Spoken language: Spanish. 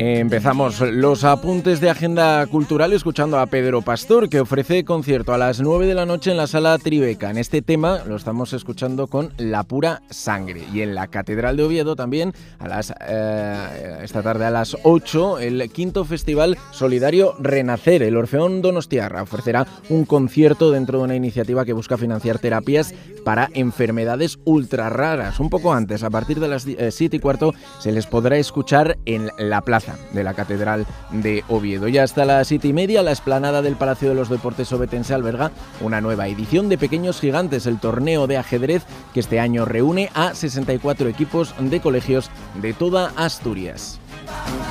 Empezamos los apuntes de agenda cultural escuchando a Pedro Pastor, que ofrece concierto a las 9 de la noche en la Sala Tribeca. En este tema lo estamos escuchando con La Pura Sangre. Y en la Catedral de Oviedo también, esta tarde a las 8, el quinto Festival Solidario Renacer. El Orfeón Donostiarra ofrecerá un concierto dentro de una iniciativa que busca financiar terapias para enfermedades ultra raras. Un poco antes, a partir de las 7:15, se les podrá escuchar en la plaza de la Catedral de Oviedo. Ya hasta las 7:30, la explanada del Palacio de los Deportes ovetense alberga una nueva edición de Pequeños Gigantes, el torneo de ajedrez que este año reúne a 64 equipos de colegios de toda Asturias.